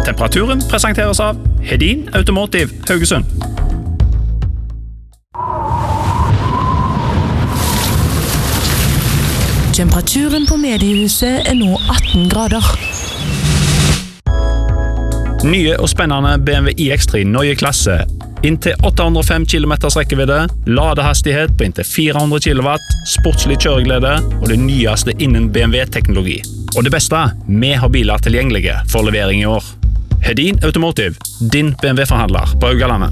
Temperaturen presenteres av Hedin Automotive Haugesund. Temperaturen på mediehuset nå 18 grader. Nye og spennende BMW iX3 Neue Klasse. Inntil 805 km rekkevidde, ladehastighet på inntil 400 kW, sportslig kjøreglede og det nyeste innen BMW-teknologi. Og det beste, vi har biler tilgjengelige for levering i år. Hedin Automotive, din BMW-forhandler på Haugalandet.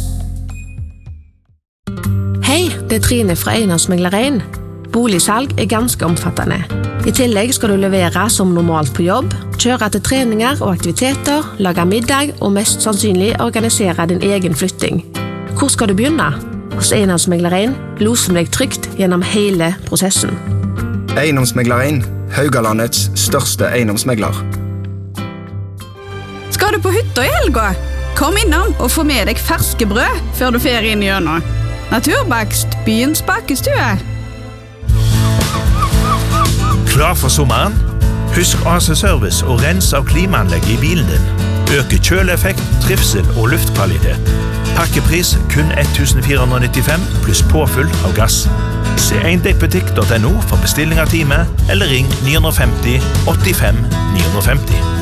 Hei, det Trine fra Eiendomsmegler 1. Boligsalg ganske omfattende. I tillegg skal du levere som normalt på jobb, kjøre til treninger og aktiviteter, lage middag og mest sannsynlig organisere din egen flytting. Hvor skal du begynne? Hos Eiendomsmegler 1 loser vi deg trygt gjennom hele prosessen. Eiendomsmegler 1, Haugalandets største eiendomsmegler. Skal du på hytta i helga? Kom innom og få med deg ferske brød før du fer inn gjennom. Naturbakst, byens bakestue. Klar for sommeren? Husk AC-service og rens av klimaanlegget i bilen din. Øke kjøleeffekt, trivsel og luftkvalitet. Pakkepris kun 1495 pluss påfyll av gass. Se eindekkbutikk.no for bestilling av time, eller ring 950 85 950.